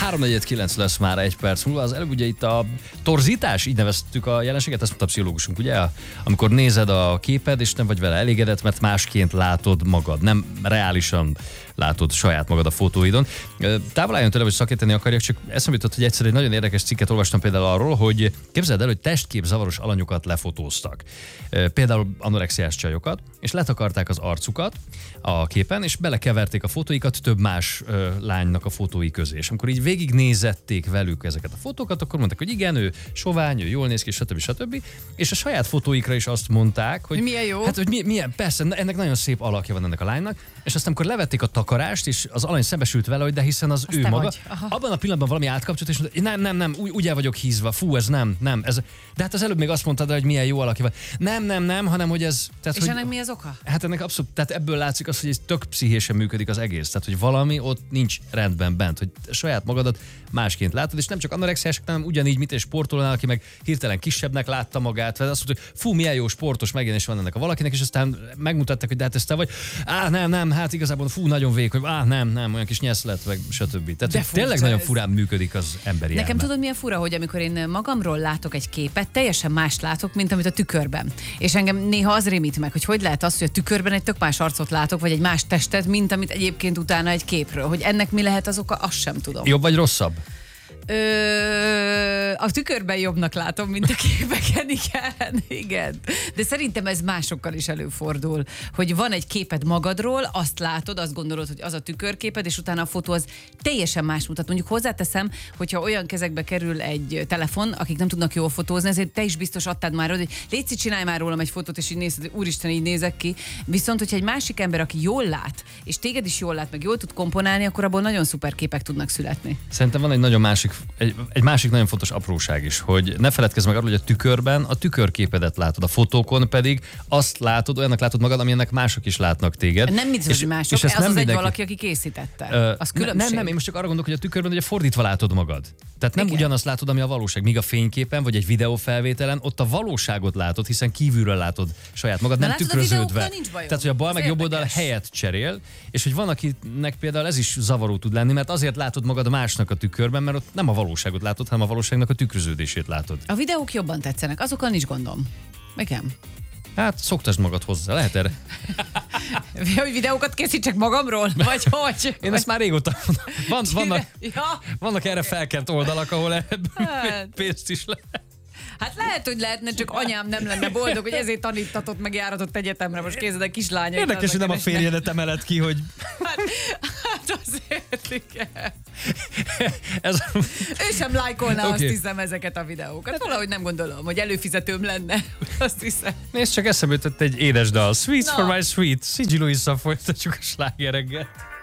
3:49 lesz már egy perc múlva. Az előbb ugye itt a torzítás, így neveztük a jelenséget, ezt mondta a pszichológusunk, ugye? Amikor nézed a képed, és nem vagy vele elégedett, mert másként látod magad, nem reálisan látod saját magad a fotóidon. Távol álljon tőle, hogy szakítani akarjak, csak eszembe jutott, hogy egyszer egy nagyon érdekes cikket olvastam például arról, hogy képzeld el, hogy testképzavaros alanyokat lefotóztak. Például anorexiás csajokat, és letakarták az arcukat a képen, és belekeverték a fotóikat több más lánynak a fotói közé. És amikor így végignézették velük ezeket a fotókat, akkor mondták, hogy igen, ő sovány, ő jól néz ki, stb. És a saját fotóikra is azt mondták, hogy milyen jó. Hát, hogy milyen, persze, ennek nagyon szép alakja van ennek a lánynak, és aztán amikor levették a takarást, és az alany szembesült vele, hogy de hiszen az ő maga, abban a pillanatban valami átkapcsolt, és mondta, nem, úgy el vagyok hízva, fú, ez nem, ez. De hát az előbb még azt mondtad, hogy milyen jó alakja van. Nem, hanem hogy ez... Tehát, és hogy, ennek mi az oka? Hát ennek abszolút, tehát ebből látszik az, hogy ez tök pszichésen működik az egész. Tehát, hogy valami ott nincs rendben bent, hogy saját magadat másként látod, és nem csak anorexiások, hanem ugyanígy, mint egy sportolónál, aki meg hirtelen kisebbnek látta magát, vagy azt mondta, hogy fú, milyen jó sportos megjelenés van ennek a valakinek, és aztán megmutatták, hogy de hát ez te vagy. Nem, hát igazából fú, nagyon vékony, nem, olyan kis nyeszlet, meg stb. Tehát tényleg nagyon furán működik az emberi elme. Nekem tudod, milyen fura, hogy amikor én magamról látok egy képet, teljesen más látok, mint amit a tükörben. És engem néha az rémít meg, hogy lehet az, hogy a tükörben egy tök más arcot látok, vagy egy más testet, mint amit egyébként utána egy képről. Hogy ennek mi lehet az oka, azt sem tudom. Jobb vagy rosszabb? A tükörben jobbnak látom, mint a képeken, igen. De szerintem ez másokkal is előfordul, hogy van egy képed magadról, azt látod, azt gondolod, hogy az a tükörképed, és utána a fotó az teljesen más mutat. Mondjuk hozzáteszem, hogyha olyan kezekbe kerül egy telefon, akik nem tudnak jól fotózni, ezért te is biztos adtad már, hogy légy, csinálj már rólam egy fotót, és így nézed, hogy úristen, így nézek ki. Viszont, hogyha egy másik ember, aki jól lát, és téged is jól lát, meg jól tud komponálni, akkor abból nagyon szuper képek tudnak születni. Szerintem van egy nagyon egy másik nagyon fontos apróság is, hogy ne feledkezz meg arról, hogy a tükörben a tükörképedet látod, a fotókon pedig azt látod, olyannak látod magad, amilyennek mások is látnak téged. Nem mit hogy mások, és az egy valaki, aki készítette. Az különbség. Nem, én most csak arra gondolok, hogy a tükörben ugye fordítva látod magad. Tehát nem ugyanazt látod, ami a valóság. Míg a fényképen, vagy egy videófelvételen, ott a valóságot látod, hiszen kívülről látod saját magad, nem tükröződve. Tehát, hogy a bal meg jobb oldal helyet cserél, és hogy van, akinek például ez is zavaró tud lenni, mert azért látod magad másnak a tükörben, mert ott nem a valóságot látod, hanem a valóságnak a tükröződését látod. A videók jobban tetszenek, azokkal nincs gondom. Igen. Hát szoktasd magad hozzá, lehet erre. Hogy videókat készítsek magamról? Vagy hogy? Én ezt már régóta vannak erre felkent oldalak, ahol pénzt is lehet. Hát lehet, hogy lehetne, csak anyám nem lenne boldog, hogy ezért tanítatott, meg járatott egyetemre. Most kézed a kislánya. Érdekes, hogy nem a férjedet emeled ki, hogy... Hát azért, igen. Ez... Ő sem lájkolná, azt hiszem, ezeket a videókat. Valahogy nem gondolom, hogy előfizetőm lenne. Azt hiszem. Nézd, csak eszembe jutott egy édes dal. Sweets for my sweet. Szigyi Luisa, folytatjuk a slágereggel.